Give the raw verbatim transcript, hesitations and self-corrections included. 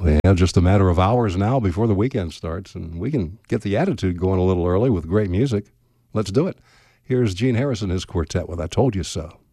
Well, just a matter of hours now before the weekend starts, and we can get the attitude going a little early with great music. Let's do it. Here's Gene Harrison, his quartet with I Told You So.